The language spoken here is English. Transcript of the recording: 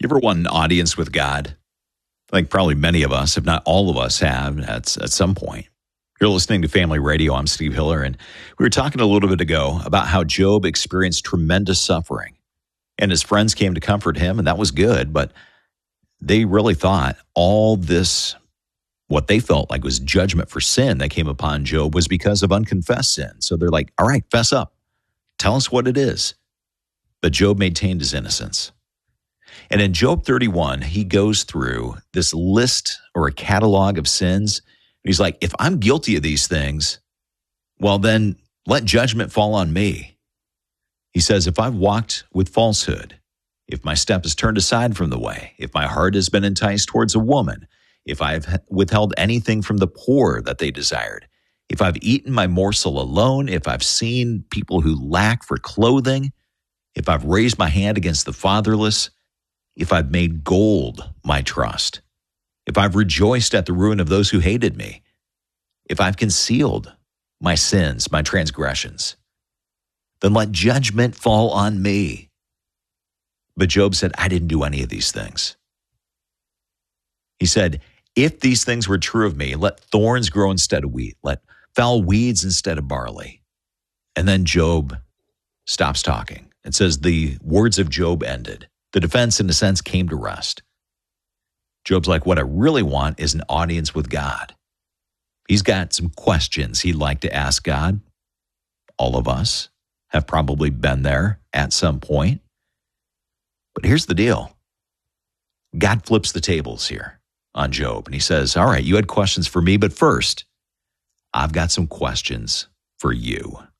You ever want an audience with God? Like probably many of us, if not all of us, have at some point. You're listening to Family Radio. I'm Steve Hiller, and we were talking a little bit ago about how Job experienced tremendous suffering, and his friends came to comfort him, and that was good, but they really thought all this, what they felt like was judgment for sin that came upon Job, was because of unconfessed sin. So they're like, all right, fess up. Tell us what it is. But Job maintained his innocence. And in Job 31, he goes through this list or a catalog of sins. He's like, if I'm guilty of these things, well, then let judgment fall on me. He says, if I've walked with falsehood, if my step is turned aside from the way, if my heart has been enticed towards a woman, if I have withheld anything from the poor that they desired, if I've eaten my morsel alone, if I've seen people who lack for clothing, if I've raised my hand against the fatherless, if I've made gold my trust, if I've rejoiced at the ruin of those who hated me, if I've concealed my sins, my transgressions, then let judgment fall on me. But Job said, I didn't do any of these things. He said, if these things were true of me, let thorns grow instead of wheat, let foul weeds instead of barley. And then Job stops talking. It says the words of Job ended. The defense, in a sense, came to rest. Job's like, what I really want is an audience with God. He's got some questions he'd like to ask God. All of us have probably been there at some point. But here's the deal. God flips the tables here on Job, and he says, all right, you had questions for me, but first, I've got some questions for you.